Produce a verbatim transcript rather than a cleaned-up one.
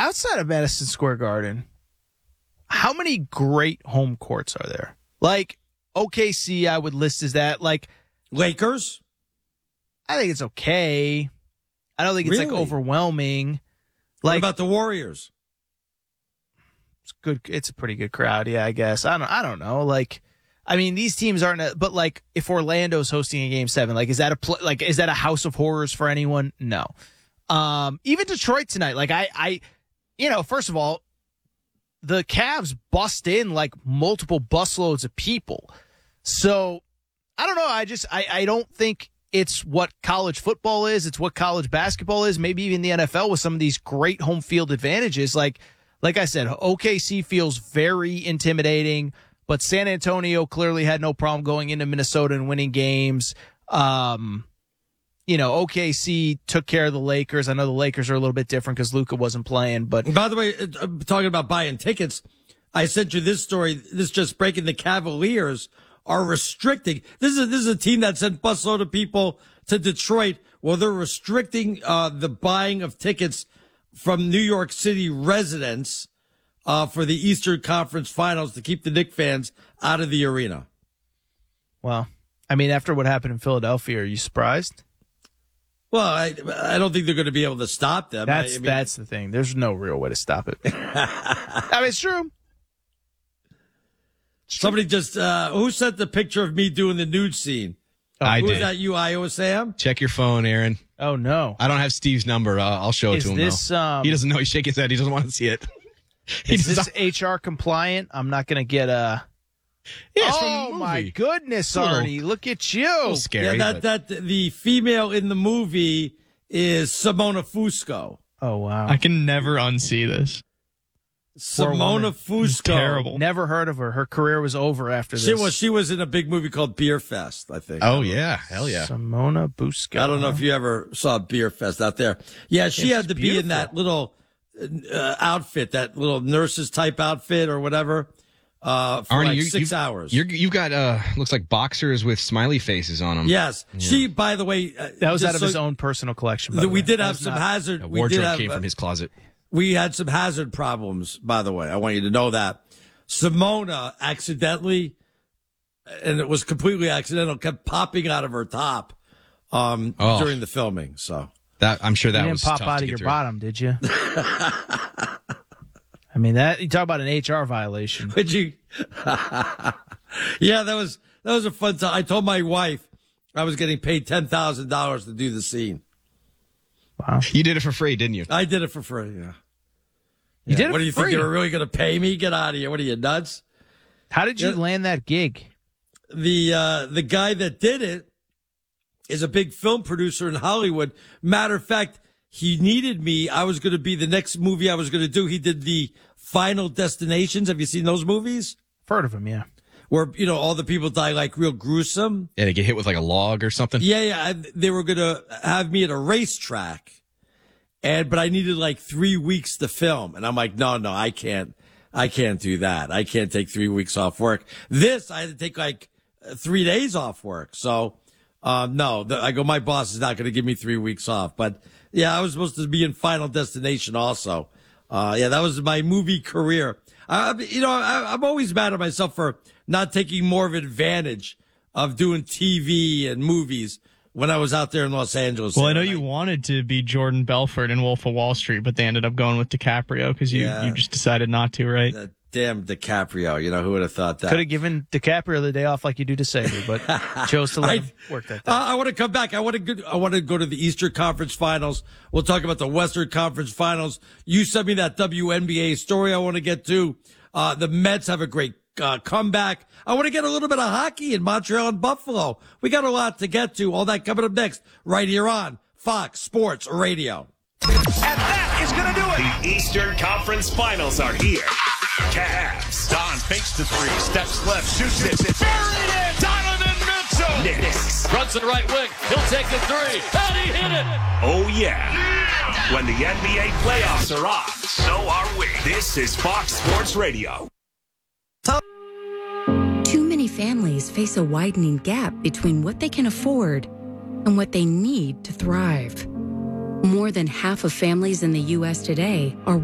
outside of Madison Square Garden, how many great home courts are there? Like, O K C, I would list as that. Like, Lakers? I think it's okay. I don't think it's, Really? like, overwhelming. Like, What about the Warriors? It's good. It's a pretty good crowd. Yeah, I guess. I don't, I don't know. Like, I mean, these teams aren't, a, but like, if Orlando's hosting a game seven, like, is that a, pl- like, is that a house of horrors for anyone? No. Um, even Detroit tonight, like, I, I, you know, first of all, the Cavs bust in like multiple busloads of people. So I don't know. I just, I, I don't think it's what college football is. It's what college basketball is. Maybe even the N F L with some of these great home field advantages. Like, like I said, O K C feels very intimidating, but San Antonio clearly had no problem going into Minnesota and winning games. Um, you know, O K C took care of the Lakers. I know the Lakers are a little bit different because Luka wasn't playing, but By the way, uh, talking about buying tickets, I sent you this story. This just breaking. The Cavaliers are restricting. This is this is a team that sent busload of people to Detroit. Well, they're restricting uh, the buying of tickets from New York City residents uh, for the Eastern Conference Finals to keep the Knicks fans out of the arena. well, I mean, after what happened in Philadelphia, are you surprised? Well, I I don't think they're going to be able to stop them. That's I, I mean, that's the thing. There's no real way to stop it. I mean, it's true. somebody just uh, who sent the picture of me doing the nude scene? I Who did. was that? You, Iowa Sam? Check your phone, Aaron. Oh no! I don't have Steve's number. Uh, I'll show it Is to him. this, though. um, he doesn't know. He's shaking his head. He doesn't want to see it. He Is does this not- H R compliant? I'm not going to get a. Yeah, it's from Oh the my movie. goodness, Little- Arnie! Look at A you. little scary. Yeah, that but- that the female in the movie is Simona Fusco. Oh wow! I can never unsee this. Poor Simona woman. Fusco. Terrible. Never heard of her. Her career was over after this. She was she was in a big movie called Beer Fest, I think. oh yeah, hell yeah. Simona Busca. I don't know if you ever saw Beer Fest out there. Yeah, she It's had to be in that little uh, outfit, that little nurses type outfit or whatever, uh, for Arnie, like you, six you, hours. You're, you've got uh, looks like boxers with smiley faces on them. Yes, she. By the way, uh, That was just out of so- his own personal collection. by the- the We way. did That have was some not- hazard. A we wardrobe did have, came uh, from his closet. We had some hazard problems, by the way. I want you to know that. Simona accidentally, and it was completely accidental, kept popping out of her top um, Oh. during the filming. So That I'm sure You that didn't was pop tough out to of get your through. bottom, did you? I mean, that you talk about an H R violation. would you? Yeah, that was that was a fun time. I told my wife I was getting paid ten thousand dollars to do the scene. Wow. You did it for free, didn't you? I did it for free. Yeah. You Yeah. did it What do you for think? free. They were really going to pay me? Get out of here! What are you nuts? How did you Yeah. land that gig? the uh, the guy that did it is a big film producer in Hollywood. Matter of fact, he needed me. I was going to be the next movie I was going to do. He did the Final Destinations. Have you seen those movies? Heard of him, yeah. Where, you know, all the people die like real gruesome. Yeah, to get hit with like a log or something. Yeah, yeah. I, they were going to have me at a racetrack. And, but I needed like three weeks to film. And I'm like, no, no, I can't. I can't do that. I can't take three weeks off work. This, I had to take like three days off work. So, um, no, the, I go, my boss is not going to give me three weeks off. But yeah, I was supposed to be in Final Destination also. Uh, yeah, that was my movie career. I, you know, I, I'm always mad at myself for not taking more of advantage of doing T V and movies when I was out there in Los Angeles. Well, I know you wanted to be Jordan Belfort in Wolf of Wall Street, but they ended up going with DiCaprio because you, Yeah. you just decided not to, right? Uh, damn DiCaprio. You know, who would have thought that? Could have given DiCaprio the day off like you do to Saber, but chose to let I, him work that day. Uh, I want to come back. I want to go, I want to go to the Eastern Conference Finals. We'll talk about the Western Conference Finals. You sent me that W N B A story I want to get to. Uh, the Mets have a great uh, comeback. I want to get a little bit of hockey in Montreal and Buffalo. We got a lot to get to. All that coming up next right here on Fox Sports Radio. And that is going to do it. The Eastern Conference Finals are here. Cavs. Don fakes the three. Steps left. Shoots it. Buried it. Donovan Mitchell. Knicks. Runs to the right wing. He'll take the three. And he hit it. Oh, yeah. When the N B A playoffs are on, so are we. This is Fox Sports Radio. Too many families face a widening gap between what they can afford and what they need to thrive. More than half of families in the U S today are